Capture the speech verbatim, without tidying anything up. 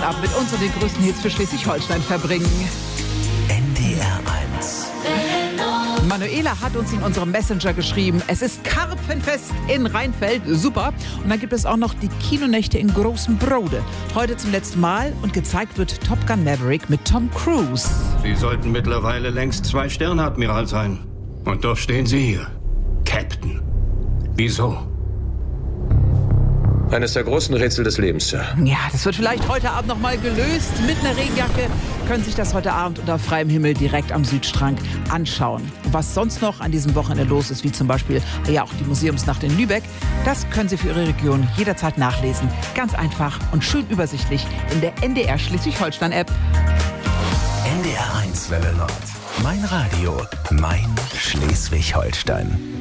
Abend mit uns und den größten Hits für Schleswig-Holstein verbringen. N D R eins. Manuela hat uns in unserem Messenger geschrieben, es ist Karpfenfest in Rheinfeld, super. Und dann gibt es auch noch die Kinonächte in Großen Brode. Heute zum letzten Mal und gezeigt wird Top Gun Maverick mit Tom Cruise. Sie sollten mittlerweile längst Zwei-Sterne-Admiral sein. Und doch stehen Sie hier. Captain. Wieso? Eines der großen Rätsel des Lebens, Sir. Ja, das wird vielleicht heute Abend noch mal gelöst. Mit einer Regenjacke können sich das heute Abend unter freiem Himmel direkt am Südstrand anschauen. Was sonst noch an diesem Wochenende los ist, wie zum Beispiel ja auch die Museumsnacht in Lübeck, das können Sie für Ihre Region jederzeit nachlesen. Ganz einfach und schön übersichtlich in der N D R Schleswig-Holstein-App. N D R eins Welle Nord. Mein Radio, mein Schleswig-Holstein.